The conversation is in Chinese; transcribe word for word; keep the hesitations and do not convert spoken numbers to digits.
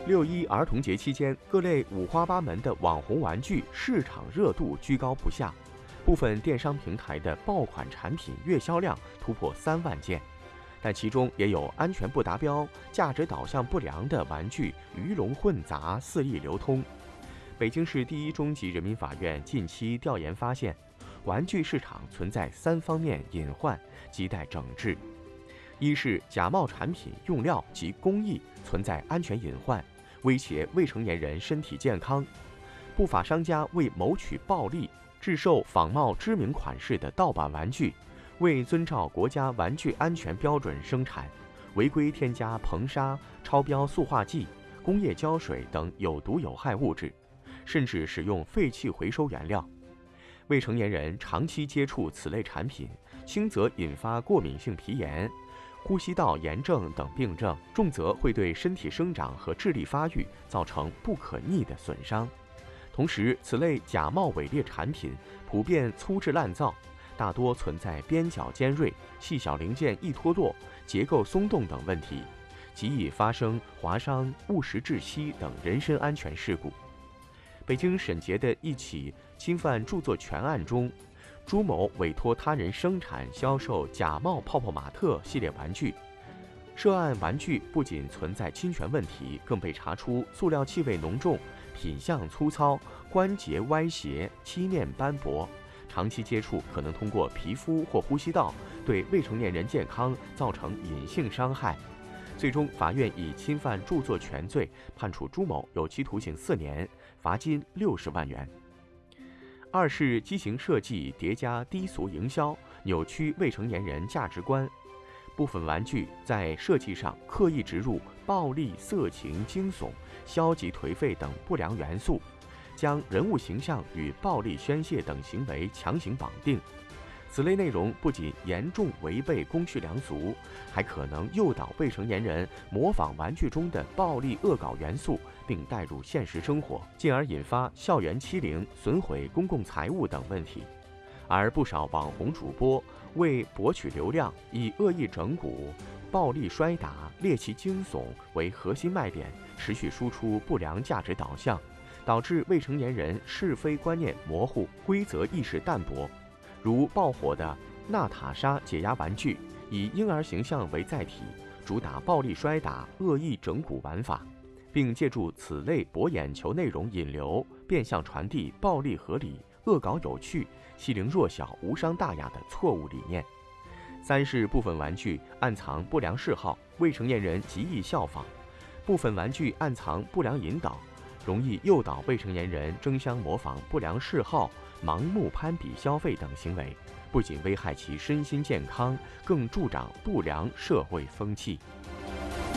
六一儿童节期间，各类五花八门的网红玩具市场热度居高不下，部分电商平台的爆款产品月销量突破三万件，但其中也有安全不达标、价值导向不良的玩具鱼龙混杂、肆意流通。北京市第一中级人民法院近期调研发现，玩具市场存在三方面隐患，亟待整治。一是假冒产品用料及工艺存在安全隐患，威胁未成年人身体健康。不法商家为谋取暴利，制售仿冒知名款式的盗版玩具，未遵照国家玩具安全标准生产，违规添加硼砂、超标塑化剂、工业胶水等有毒有害物质，甚至使用废弃回收原料。未成年人长期接触此类产品，轻则引发过敏性皮炎、呼吸道炎症等病症，重则会对身体生长和智力发育造成不可逆的损伤。同时，此类假冒伪劣产品普遍粗制滥造，大多存在边角尖锐、细小零件易脱落、结构松动等问题，极易发生划伤、误食窒息等人身安全事故。北京审结的一起侵犯著作权案中，朱某委托他人生产、销售假冒泡泡玛特系列玩具，涉案玩具不仅存在侵权问题，更被查出塑料气味浓重、品相粗糙、关节歪斜、漆面斑驳，长期接触可能通过皮肤或呼吸道对未成年人健康造成隐性伤害。最终，法院以侵犯著作权罪判处朱某有期徒刑四年，罚金六十万元。二是畸形设计叠加低俗营销，扭曲未成年人价值观。部分玩具在设计上刻意植入暴力、色情、惊悚、消极颓废等不良元素，将人物形象与暴力宣泄等行为强行绑定。此类内容不仅严重违背公序良俗，还可能诱导未成年人模仿玩具中的暴力恶搞元素，并带入现实生活，进而引发校园欺凌、损毁公共财物等问题。而不少网红主播为博取流量，以恶意整蛊、暴力摔打、猎奇惊悚为核心卖点，持续输出不良价值导向，导致未成年人是非观念模糊、规则意识淡薄。如爆火的娜塔莎解压玩具，以婴儿形象为载体，主打暴力摔打、恶意整蛊玩法，并借助此类博眼球内容引流，变相传递暴力合理、恶搞有趣、欺凌弱小、无伤大雅的错误理念。三是部分玩具暗藏不良嗜好，未成年人极易效仿。部分玩具暗藏不良引导，容易诱导未成年人争相模仿不良嗜好、盲目攀比消费等行为，不仅危害其身心健康，更助长不良社会风气。